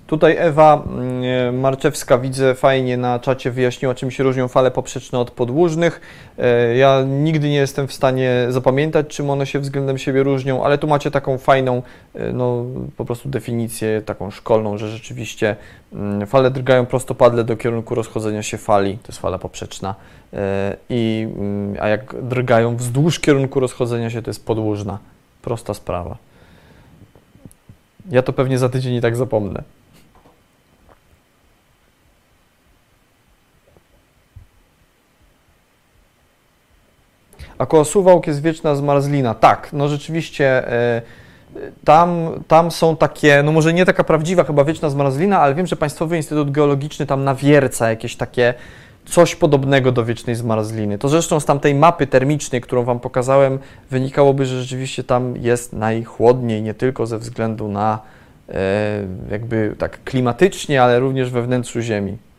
Tutaj Ewa Marczewska, widzę, fajnie na czacie wyjaśniła, czym się różnią fale poprzeczne od podłużnych. Ja nigdy nie jestem w stanie zapamiętać, czym one się względem siebie różnią, ale tu macie taką fajną, no po prostu definicję taką szkolną, że rzeczywiście fale drgają prostopadle do kierunku rozchodzenia się fali, to jest fala poprzeczna, a jak drgają wzdłuż kierunku rozchodzenia się, to jest podłużna. Prosta sprawa. Ja to pewnie za tydzień i tak zapomnę. A koło Suwałk jest wieczna zmarzlina. Tak, no rzeczywiście tam są takie, no może nie taka prawdziwa chyba wieczna zmarzlina, ale wiem, że Państwowy Instytut Geologiczny tam nawierca jakieś takie coś podobnego do wiecznej zmarzliny. To zresztą z tamtej mapy termicznej, którą Wam pokazałem, wynikałoby, że rzeczywiście tam jest najchłodniej, nie tylko ze względu na jakby tak klimatycznie, ale również we wnętrzu Ziemi.